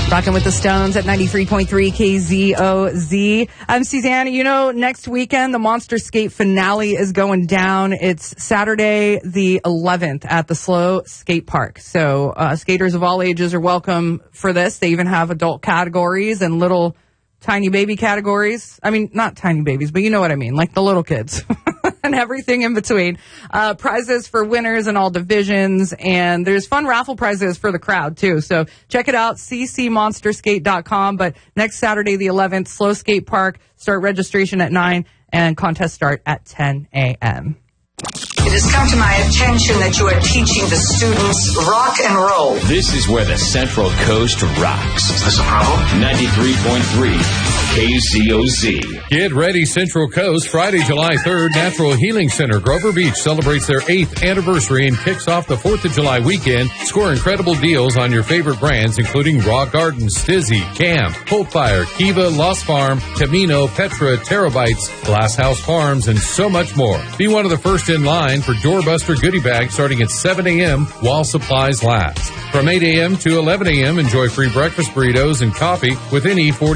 Rocking with the Stones at 93.3 KZOZ. I'm Suzanne. You know, next weekend, the Monster Skate finale is going down. It's Saturday the 11th at the SLO Skate Park. So skaters of all ages are welcome for this. They even have adult categories and little tiny baby categories. I mean, not tiny babies, but you know what I mean, like the little kids. And everything in between. Prizes for winners in all divisions, and there's fun raffle prizes for the crowd, too. So check it out, ccmonsterskate.com. But next Saturday, the 11th, SLO Skate Park, start registration at 9, and contests start at 10 a.m. It has come to my attention that you are teaching the students rock and roll. This is where the Central Coast rocks. Is this a problem? 93.3 KZOZ. Get ready, Central Coast. Friday, July 3rd, Natural Healing Center, Grover Beach, celebrates their 8th anniversary and kicks off the 4th of July weekend. Score incredible deals on your favorite brands, including Raw Garden, Stizzy, Camp, Holtfire, Kiva, Lost Farm, Camino, Petra, Terabytes, Glass House Farms, and so much more. Be one of the first in line for Doorbuster goodie bags starting at 7 a.m. while supplies last. From 8 a.m. to 11 a.m., enjoy free breakfast burritos and coffee with any 40